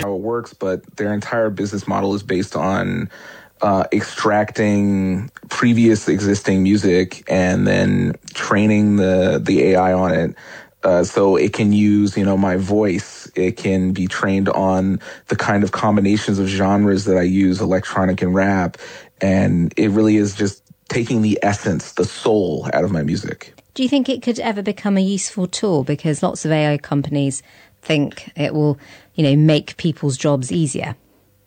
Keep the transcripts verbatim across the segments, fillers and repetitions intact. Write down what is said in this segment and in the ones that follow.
how it works, but their entire business model is based on uh, extracting previous existing music and then training the, the A I on it. Uh, so it can use, you know, my voice. It can be trained on the kind of combinations of genres that I use, electronic and rap. And it really is just taking the essence, the soul out of my music. Do you think it could ever become a useful tool? Because lots of A I companies think it will, you know, make people's jobs easier.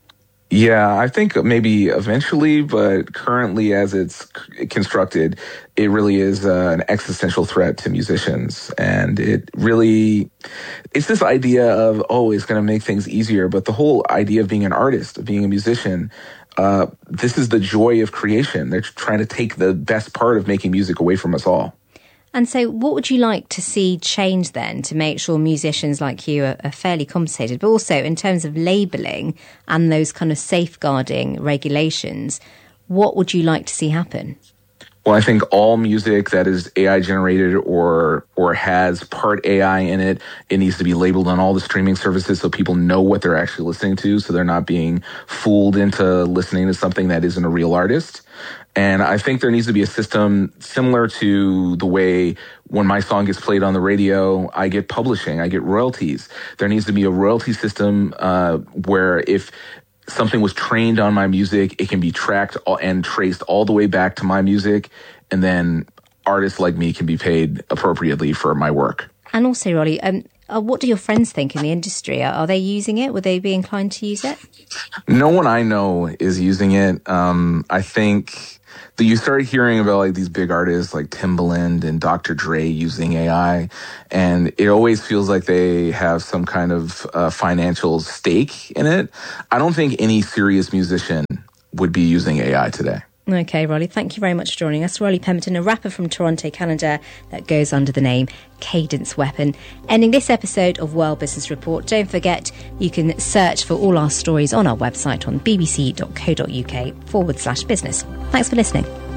Yeah, I think maybe eventually, but currently as it's constructed, it really is uh, an existential threat to musicians. And it really, it's this idea of, oh, it's going to make things easier. But the whole idea of being an artist, of being a musician, uh, this is the joy of creation. They're trying to take the best part of making music away from us all. And so what would you like to see change then to make sure musicians like you are, are fairly compensated, but also in terms of labelling and those kind of safeguarding regulations, what would you like to see happen? Well, I think all music that is A I generated or or has part A I in it, it needs to be labeled on all the streaming services so people know what they're actually listening to, so they're not being fooled into listening to something that isn't a real artist. And I think there needs to be a system similar to the way when my song gets played on the radio, I get publishing, I get royalties. There needs to be a royalty system uh, where if something was trained on my music, it can be tracked and traced all the way back to my music, and then artists like me can be paid appropriately for my work. And also, Rolly, um, uh, what do your friends think in the industry? Are, are they using it? Would they be inclined to use it? No one I know is using it. Um, I think that you start hearing about like these big artists like Timbaland and Doctor Dre using A I, and it always feels like they have some kind of uh, financial stake in it. I don't think any serious musician would be using A I today. Okay, Rolly, thank you very much for joining us. Rolly Pemberton, a rapper from Toronto, Canada, that goes under the name Cadence Weapon. Ending this episode of World Business Report. Don't forget, you can search for all our stories on our website on bbc.co.uk forward slash business. Thanks for listening.